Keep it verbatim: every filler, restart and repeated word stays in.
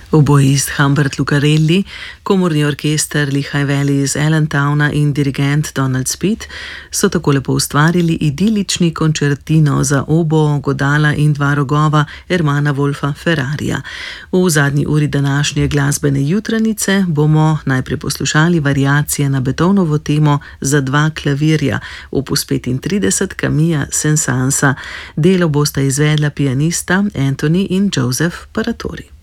Oboist Humbert Lucarelli, komorni orkester Lehigh Valley iz Allentowna in dirigent Donald Speed so tako lepo ustvarili idilični končertino za obo, godala in dva rogova Ermana Wolfa Ferrarija. V zadnji uri današnje glasbene jutranice bomo najprej poslušali variacije na Beethovnovo temo za dva klavirja, opus petintrideset Camilla Saint-Saënsa. Delo bosta izvedla pianista Anthony in Joseph Paratori.